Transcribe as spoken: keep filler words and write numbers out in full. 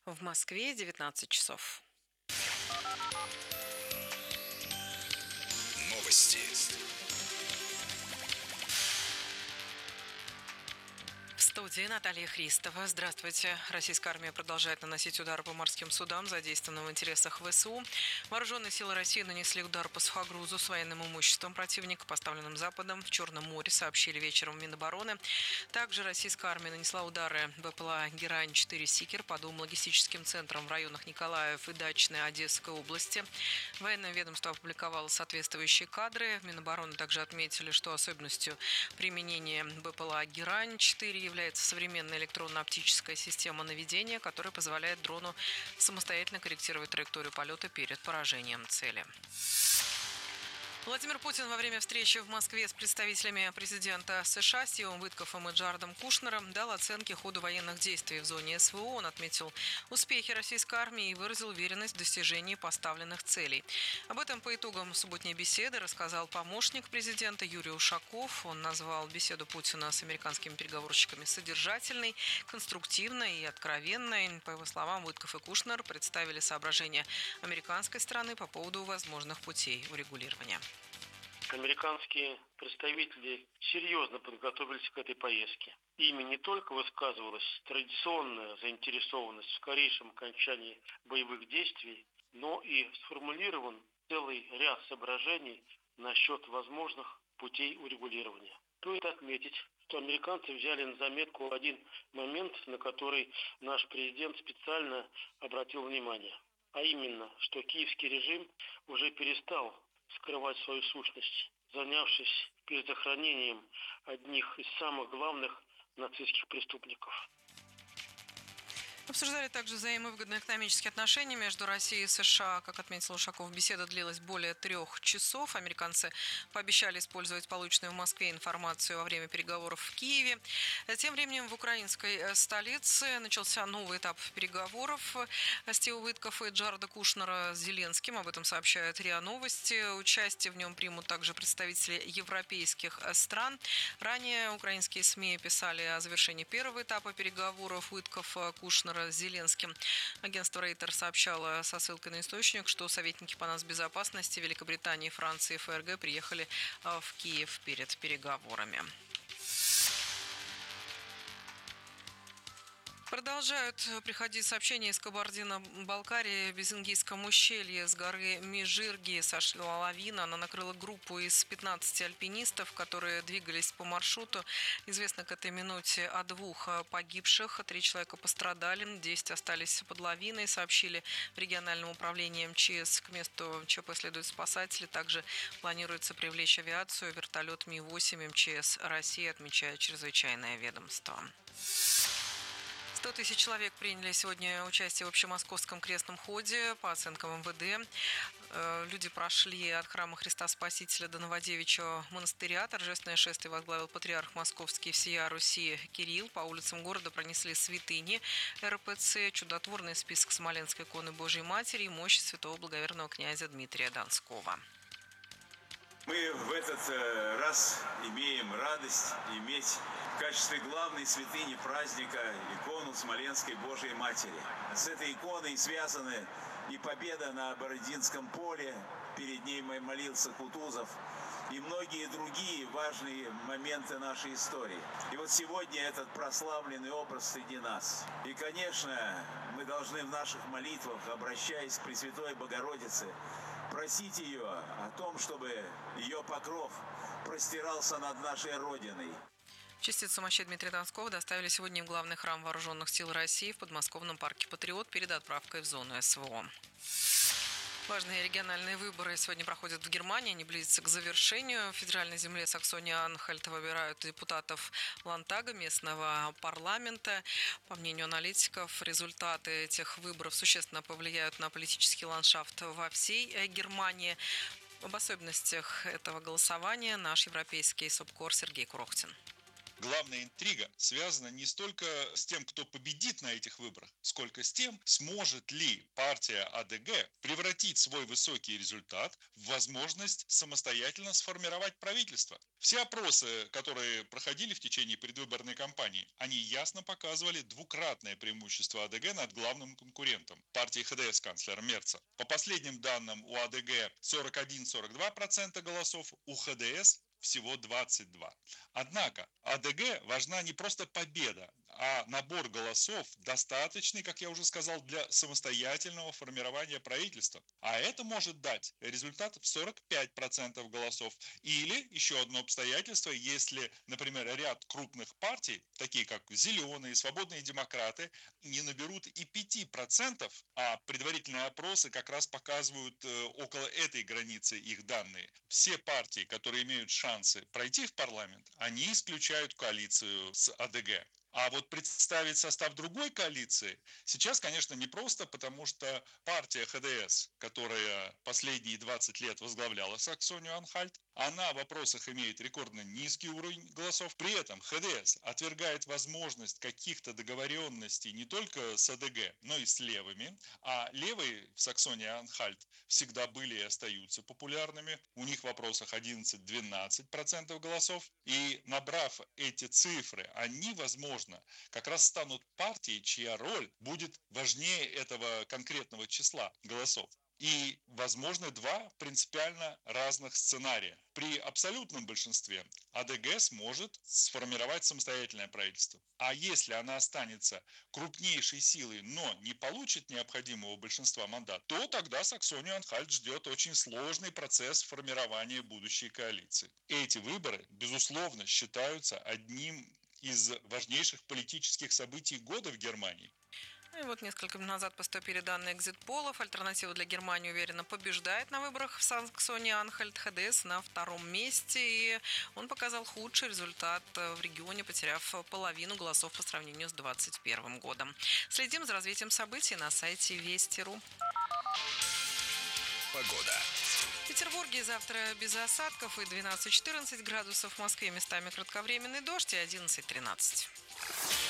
В Москве девятнадцать часов. Новости. В студии Наталья Христова. Здравствуйте. Российская армия продолжает наносить удары по морским судам, задействованным в интересах ВСУ. Вооруженные силы России нанесли удар по сухогрузу с военным имуществом противника, поставленным Западом в Черном море, сообщили вечером в Минобороны. Также российская армия нанесла удары БПЛА «Герань-четыре Сикер» по двум логистическим центрам в районах Николаев и Дачной Одесской области. Военное ведомство опубликовало соответствующие кадры. В Минобороны также отметили, что особенностью применения БПЛА «Герань-четыре» является современная электронно-оптическая система наведения, которая позволяет дрону самостоятельно корректировать траекторию полета перед поражением цели. Владимир Путин во время встречи в Москве с представителями президента США Стивом Уиткофом и Джаредом Кушнером дал оценки ходу военных действий в зоне СВО. Он отметил успехи российской армии и выразил уверенность в достижении поставленных целей. Об этом по итогам субботней беседы рассказал помощник президента Юрий Ушаков. Он назвал беседу Путина с американскими переговорщиками содержательной, конструктивной и откровенной. По его словам, Уиткоф и Кушнер представили соображения американской стороны по поводу возможных путей урегулирования. Американские представители серьезно подготовились к этой поездке. Ими не только высказывалась традиционная заинтересованность в скорейшем окончании боевых действий, но и сформулирован целый ряд соображений насчет возможных путей урегулирования. Стоит отметить, что американцы взяли на заметку один момент, на который наш президент специально обратил внимание, а именно, что киевский режим уже перестал скрывать свою сущность, занявшись перезахоронением одних из самых главных нацистских преступников. Обсуждали также взаимовыгодные экономические отношения между Россией и США. Как отметил Ушаков, беседа длилась более трех часов. Американцы пообещали использовать полученную в Москве информацию во время переговоров в Киеве. Тем временем в украинской столице начался новый этап переговоров Стива Уиткофа и Джареда Кушнера с Зеленским. Об этом сообщают РИА Новости. Участие в нем примут также представители европейских стран. Ранее украинские СМИ писали о завершении первого этапа переговоров Уиткофа, Кушнера с Зеленским. Агентство Рейтер сообщало со ссылкой на источник, что советники по нацбезопасности Великобритании, Франции и ФРГ приехали в Киев перед переговорами. Продолжают приходить сообщения из Кабардино-Балкарии. В Безингийском ущелье с горы Межирги сошла лавина. Она накрыла группу из пятнадцати альпинистов, которые двигались по маршруту. Известно к этой минуте о двух погибших. Три человека пострадали, десять остались под лавиной, сообщили в региональном управлении МЧС. К месту ЧП следуют спасатели. Также планируется привлечь авиацию, вертолет Ми восемь МЧС России, отмечает чрезвычайное ведомство. сто тысяч человек приняли сегодня участие в общемосковском крестном ходе. По оценкам МВД, люди прошли от храма Христа Спасителя до Новодевичьего монастыря. Торжественное шествие возглавил патриарх Московский всея Руси Кирилл. По улицам города пронесли святыни РПЦ, чудотворный список Смоленской иконы Божией Матери и мощи святого благоверного князя Дмитрия Донского. Мы в этот раз имеем радость иметь в качестве главной святыни праздника икону Смоленской Божией Матери. С этой иконой связаны и победа на Бородинском поле, перед ней молился Кутузов, и многие другие важные моменты нашей истории. И вот сегодня этот прославленный образ среди нас. И, конечно, мы должны в наших молитвах, обращаясь к Пресвятой Богородице, просить ее о том, чтобы ее покров простирался над нашей Родиной. Частицу мощей Дмитрия Донского доставили сегодня в главный храм Вооруженных сил России в подмосковном парке «Патриот» перед отправкой в зону СВО. Важные региональные выборы сегодня проходят в Германии, они близятся к завершению. В федеральной земле Саксония-Анхальт выбирают депутатов Ландтага, местного парламента. По мнению аналитиков, результаты этих выборов существенно повлияют на политический ландшафт во всей Германии. Об особенностях этого голосования наш европейский СОБКОР Сергей Курохтин. Главная интрига связана не столько с тем, кто победит на этих выборах, сколько с тем, сможет ли партия АДГ превратить свой высокий результат в возможность самостоятельно сформировать правительство. Все опросы, которые проходили в течение предвыборной кампании, они ясно показывали двукратное преимущество АДГ над главным конкурентом – партией ХДС канцлера Мерца. По последним данным, у АДГ сорок один - сорок два процента голосов, у ХДС всего двадцать два. Однако АДГ важна не просто победа, а набор голосов, достаточный, как я уже сказал, для самостоятельного формирования правительства. А это может дать результат в сорок пять процентов голосов. Или еще одно обстоятельство, если, например, ряд крупных партий, такие как «Зеленые», «Свободные демократы», не наберут и пяти процентов, а предварительные опросы как раз показывают э, около этой границы их данные. Все партии, которые имеют шансы пройти в парламент, они исключают коалицию с АДГ. А вот представить состав другой коалиции сейчас, конечно, непросто, потому что партия ХДС, которая последние двадцать лет возглавляла Саксонию-Анхальт, она в вопросах имеет рекордно низкий уровень голосов. При этом ХДС отвергает возможность каких-то договоренностей не только с АДГ, но и с левыми. А левые в Саксонии-Анхальт всегда были и остаются популярными. У них в вопросах одиннадцать - двенадцать процентов голосов. И набрав эти цифры, они, возможно, как раз станут партией, чья роль будет важнее этого конкретного числа голосов. И возможны два принципиально разных сценария. При абсолютном большинстве АДГ сможет сформировать самостоятельное правительство. А если она останется крупнейшей силой, но не получит необходимого большинства мандатов, то тогда Саксонию-Анхальт ждет очень сложный процесс формирования будущей коалиции. Эти выборы, безусловно, считаются одним из важнейших политических событий года в Германии. И вот несколько минут назад поступили данные экзит-полов. Альтернатива для Германии уверенно побеждает на выборах в Саксонии-Анхальт. ХДС на втором месте. И он показал худший результат в регионе, потеряв половину голосов по сравнению с двадцать первым годом. Следим за развитием событий на сайте Вести точка ру. Погода. В Петербурге завтра без осадков и двенадцать - четырнадцать градусов. В Москве местами кратковременный дождь и одиннадцать - тринадцать.